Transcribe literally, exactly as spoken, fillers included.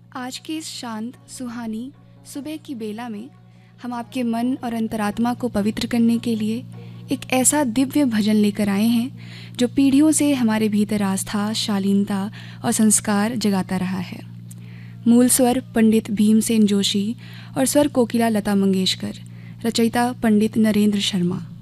आज की इस शांत सुहानी सुबह की बेला में हम आपके मन और अंतरात्मा को पवित्र करने के लिए एक ऐसा दिव्य भजन लेकर आए हैं जो पीढ़ियों से हमारे भीतर आस्था, शालीनता और संस्कार जगाता रहा है। मूल स्वर पंडित भीमसेन जोशी और स्वर कोकिला लता मंगेशकर, रचयिता पंडित नरेंद्र शर्मा।